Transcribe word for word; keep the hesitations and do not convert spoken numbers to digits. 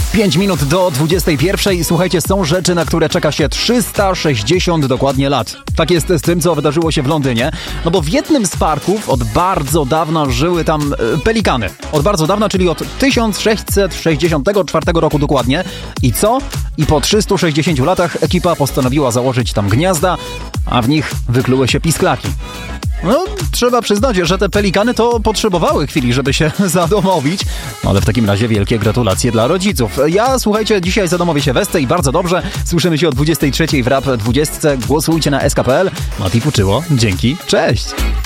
pięć minut do dwudziestej pierwszej. Słuchajcie, są rzeczy, na które czeka się trzysta sześćdziesiąt dokładnie lat. Tak jest z tym, co wydarzyło się w Londynie. No bo w jednym z parków od bardzo dawna żyły tam e, pelikany. Od bardzo dawna, czyli od tysiąc sześćset sześćdziesiątego czwartego roku dokładnie. I co? I po trzystu sześćdziesięciu latach ekipa postanowiła założyć tam gniazda, a w nich wykluły się pisklaki. No, trzeba przyznać, że te pelikany to potrzebowały chwili, żeby się zadomowić. No, ale w takim razie wielkie gratulacje dla rodziców. Ja, słuchajcie, dzisiaj zadomowię się Westę i bardzo dobrze. Słyszymy się o dwudziestej trzeciej w Rap dwadzieścia. Głosujcie na S K P L. Mati Fuczyło. Dzięki. Cześć!